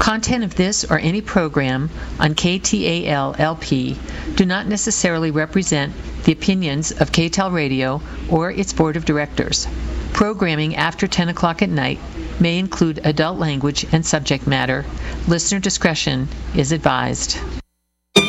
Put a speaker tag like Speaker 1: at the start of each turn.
Speaker 1: content of this or any program on KTAL-LP do not necessarily represent the opinions of KTAL Radio or its board of directors. Programming after 10 o'clock at night may include adult language and subject matter. Listener discretion is advised.